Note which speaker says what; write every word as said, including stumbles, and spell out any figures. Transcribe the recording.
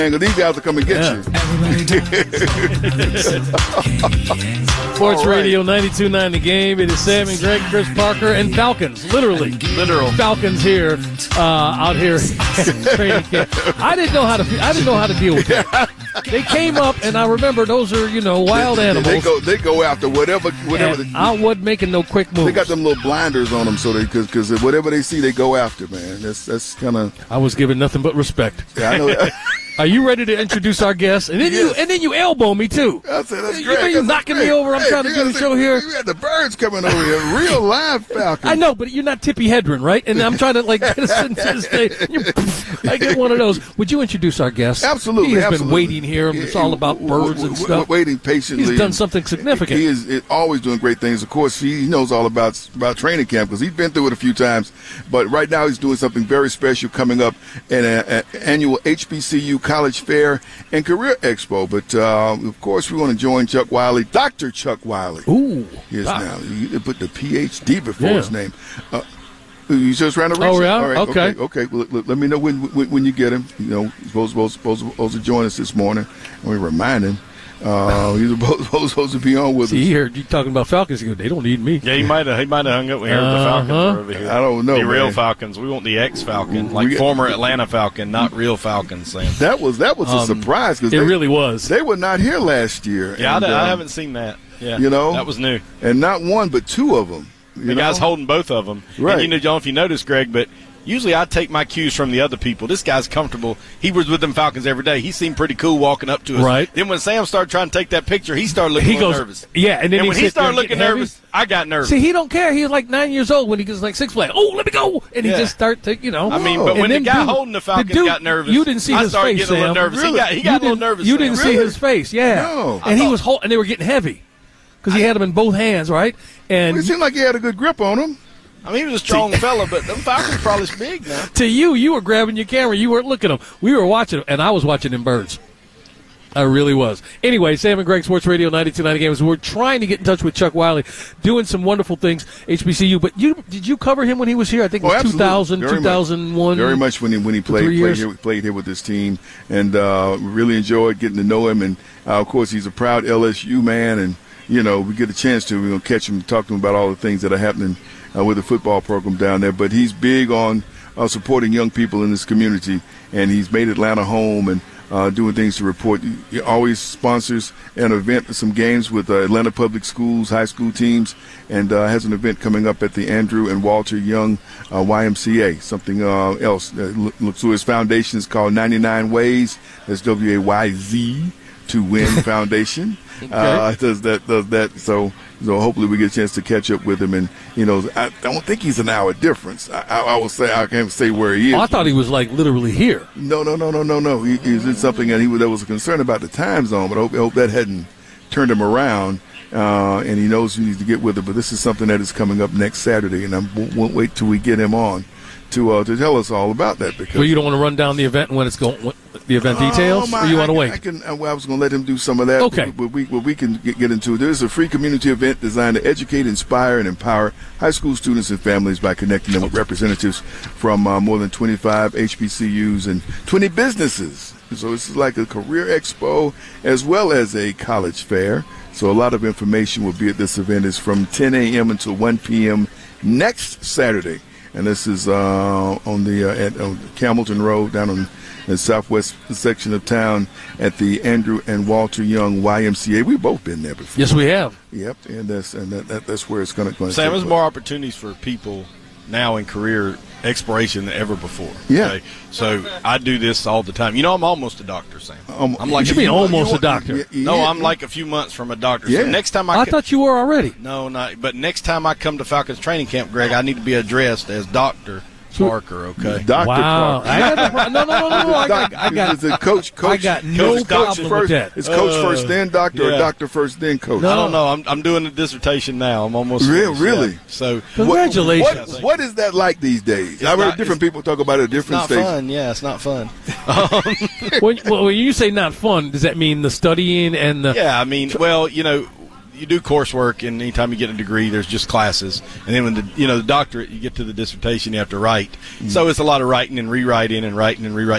Speaker 1: These guys will come and get
Speaker 2: Yeah.
Speaker 1: you.
Speaker 2: Sports
Speaker 1: All right.
Speaker 2: Radio ninety-two point nine The Game. It is Sam and Greg, Chris Parker, and Falcons. Literally.
Speaker 3: Literal.
Speaker 2: Falcons here, uh, out here in training camp. I didn't know how to I didn't know how to deal with that. They came up, and I remember those are, you know, wild animals.
Speaker 1: They go, they go after whatever, whatever.
Speaker 2: And I wasn't making no quick moves.
Speaker 1: They got them little blinders on them, so they because whatever they see, they go after. Man, that's that's kind of.
Speaker 2: I was given nothing but respect.
Speaker 1: Yeah, I know.
Speaker 2: Are you ready to introduce our guest? And then
Speaker 1: Yes.
Speaker 2: you and then you elbow me too.
Speaker 1: I said, that's
Speaker 2: You
Speaker 1: great.
Speaker 2: know you
Speaker 1: That's
Speaker 2: knocking
Speaker 1: great.
Speaker 2: me over. I'm
Speaker 1: Hey,
Speaker 2: trying to
Speaker 1: you
Speaker 2: do a
Speaker 1: gotta
Speaker 2: show
Speaker 1: say,
Speaker 2: here.
Speaker 1: We had the birds coming over here, real live Falcons.
Speaker 2: I know, but you're not Tippy Hedren, right? And I'm trying to like get us into the stage. I get one of those. Would you introduce our guest?
Speaker 1: Absolutely,
Speaker 2: He has
Speaker 1: absolutely.
Speaker 2: been waiting here. and It's all about birds and
Speaker 1: W- w-
Speaker 2: stuff.
Speaker 1: Waiting patiently.
Speaker 2: He's done something significant.
Speaker 1: He is is always doing great things. Of course, he knows all about about training camp because he's been through it a few times. But right now, he's doing something very special coming up in an annual H B C U College Fair and Career Expo. But uh, of course, we want to join Chuck Wiley, Doctor Chuck Wiley.
Speaker 2: Ooh,
Speaker 1: Yes,
Speaker 2: doc.
Speaker 1: now you put the P H D before
Speaker 2: Yeah.
Speaker 1: his name. Uh, you just ran a reach?
Speaker 2: Oh, yeah?
Speaker 1: All right,
Speaker 2: Okay.
Speaker 1: Okay. okay. Well, let, let me know when, when when you get him. You know, he's supposed, supposed, supposed, supposed to join us this morning. And we remind him uh, he's supposed, supposed to be on with
Speaker 2: See,
Speaker 1: us.
Speaker 2: he heard you talking about Falcons. He goes, they don't need me.
Speaker 3: Yeah, he might have he might have hung up with Harold the Falcons
Speaker 2: Uh-huh.
Speaker 3: are over here.
Speaker 1: I don't know,
Speaker 3: The real
Speaker 1: man.
Speaker 3: Falcons. We want the ex Falcon,
Speaker 1: We
Speaker 3: like
Speaker 1: get-
Speaker 3: former Atlanta Falcon, not real Falcons. Sam.
Speaker 1: That was that was a
Speaker 2: Um,
Speaker 1: surprise because
Speaker 2: It
Speaker 1: they,
Speaker 2: really was.
Speaker 1: they were not here last year.
Speaker 3: Yeah,
Speaker 1: and,
Speaker 3: I, I
Speaker 1: um,
Speaker 3: haven't seen that. Yeah,
Speaker 1: you know?
Speaker 3: that was new.
Speaker 1: and not one but two of them. You
Speaker 3: The
Speaker 1: know?
Speaker 3: guy's holding both of them.
Speaker 1: Right.
Speaker 3: And you know, John, if you notice, Greg, but usually I take my cues from the other people. This guy's comfortable. He was with them Falcons every day. He seemed pretty cool walking up to us.
Speaker 2: Right.
Speaker 3: Then when Sam started trying to take that picture, he started looking
Speaker 2: He
Speaker 3: a little
Speaker 2: goes,
Speaker 3: nervous.
Speaker 2: yeah, and then
Speaker 3: And
Speaker 2: he
Speaker 3: when he
Speaker 2: sits there
Speaker 3: started
Speaker 2: and
Speaker 3: looking
Speaker 2: get heavy.
Speaker 3: nervous, I got nervous.
Speaker 2: See, he don't care. He's like nine years old when he goes like Six Flags. Oh, let me go, and he
Speaker 3: Yeah.
Speaker 2: just start to, you know.
Speaker 3: I mean,
Speaker 1: Whoa.
Speaker 3: but
Speaker 2: And
Speaker 3: when the
Speaker 2: then
Speaker 3: guy
Speaker 2: dude-
Speaker 3: holding the Falcons
Speaker 2: dude-
Speaker 3: got nervous,
Speaker 2: You didn't see
Speaker 3: I
Speaker 2: his
Speaker 3: started
Speaker 2: face,
Speaker 3: getting a little
Speaker 2: Sam.
Speaker 3: nervous.
Speaker 1: Really?
Speaker 3: He got, he
Speaker 2: You
Speaker 3: got a little
Speaker 2: didn't-
Speaker 3: nervous.
Speaker 2: You
Speaker 3: Sam.
Speaker 2: didn't see
Speaker 1: Really?
Speaker 2: his face, yeah.
Speaker 1: No.
Speaker 2: And he
Speaker 3: thought-
Speaker 2: was hold, and they were getting heavy because he had them in both hands, right? And
Speaker 1: It seemed like he had a good grip on him.
Speaker 3: I mean, he was a strong fella, but them Falcons probably big now.
Speaker 2: to you, you were grabbing your camera. You weren't looking at them. We were watching them, and I was watching them birds. I really was. Anyway, Sam and Greg, Sports Radio ninety-two point nine Games. We're trying to get in touch with Chuck Wiley, doing some wonderful things, H B C U. But you did you cover him when he was here? I think it was
Speaker 1: Oh, absolutely.
Speaker 2: two thousand,
Speaker 1: Very much.
Speaker 2: two thousand one.
Speaker 1: Very much when he when he played
Speaker 2: three
Speaker 1: played
Speaker 2: years.
Speaker 1: here, played here with his team, and uh, really enjoyed getting to know him. And uh, of course, he's a proud L S U man, and you know we get a chance to we're gonna catch him, talk to him about all the things that are happening uh, with the football program down there. But he's big on uh, supporting young people in this community, and he's made Atlanta home and. Uh, doing things to report. He always sponsors an event, some games with uh, Atlanta Public Schools, high school teams, and uh, has an event coming up at the Andrew and Walter Young uh, Y M C A. Something uh, else. Uh, look, look through his foundation is called ninety-nine Ways. That's W A Y Z to Win Foundation.
Speaker 2: Okay.
Speaker 1: Uh, does that does that? So so hopefully we get a chance to catch up with him. And you know, I don't think he's an hour difference. I, I, I will say I can't say where he is.
Speaker 2: Oh, I thought he was like literally here.
Speaker 1: No, no, no, no, no, no. He, he did something, and he was, there was a concern about the time zone, but I hope, I hope that hadn't turned him around, uh, and he knows he needs to get with it. But this is something that is coming up next Saturday, and I won't, won't wait till we get him on to uh, to tell us all about that. Because
Speaker 2: Well, you don't want to run down the event and when it's going, what, the event details,
Speaker 1: Um,
Speaker 2: or you
Speaker 1: I-
Speaker 2: want to
Speaker 1: I,
Speaker 2: wait?
Speaker 1: I can. I, I was going to let him do some of that.
Speaker 2: Okay.
Speaker 1: But we, but we can get, get into it. There's a free community event designed to educate, inspire, and empower high school students and families by connecting them with representatives from uh, more than twenty-five H B C Us and twenty businesses. So it's like a career expo as well as a college fair. So a lot of information will be at this event. It's from ten a.m. until one p.m. next Saturday. And this is uh, on the uh, at on Camelton Road down on the southwest section of town at the Andrew and Walter Young Y M C A. We've both been there before.
Speaker 2: Yes, we have.
Speaker 1: Yep, and that's and that, that, that's where it's going to.
Speaker 3: Sam, there's more opportunities for people now in career exploration than ever before.
Speaker 1: Yeah.
Speaker 3: So I do this all the time. You know, I'm almost a doctor, Sam.
Speaker 1: Um,
Speaker 3: I'm like
Speaker 2: you
Speaker 3: a
Speaker 2: mean
Speaker 3: few
Speaker 2: almost
Speaker 3: months-
Speaker 2: a doctor?
Speaker 1: Yeah, yeah,
Speaker 3: No,
Speaker 1: yeah.
Speaker 3: I'm like a few months from a doctor.
Speaker 1: Yeah.
Speaker 3: So next time I,
Speaker 2: I
Speaker 3: co-
Speaker 2: thought you were already.
Speaker 3: no, not. But next time I come to Falcons training camp, Greg, I need to be addressed as Doctor Parker. Okay.
Speaker 1: Doctor
Speaker 2: Wow.
Speaker 1: Parker.
Speaker 2: I got no, pro- no, no, no, no, no. I got, I got,
Speaker 1: It's a coach, coach,
Speaker 2: I got no
Speaker 1: coach
Speaker 2: problem
Speaker 1: first,
Speaker 2: with that.
Speaker 1: It's coach
Speaker 3: Uh,
Speaker 1: first, then doctor, or
Speaker 3: yeah.
Speaker 1: doctor first, then coach.
Speaker 2: No.
Speaker 3: I don't know. I'm I'm doing a dissertation now. I'm almost
Speaker 1: Re-
Speaker 3: finished,
Speaker 1: really?
Speaker 3: yeah. So
Speaker 1: What-
Speaker 2: Congratulations.
Speaker 1: What, what is that like these days?
Speaker 3: It's
Speaker 1: I've heard
Speaker 3: not-
Speaker 1: different
Speaker 3: it's-
Speaker 1: people talk about it at
Speaker 3: it's
Speaker 1: different
Speaker 3: not
Speaker 1: stages.
Speaker 3: fun. Yeah, it's not fun.
Speaker 2: when, well, when you say not fun, does that mean the studying and the?
Speaker 3: Yeah, I mean, well, you know, you do coursework, and anytime you get a degree, there's just classes. And then when the you know the doctorate, you get to the dissertation, you have to write.
Speaker 1: Mm.
Speaker 3: So it's a lot of writing and rewriting and writing and rewriting.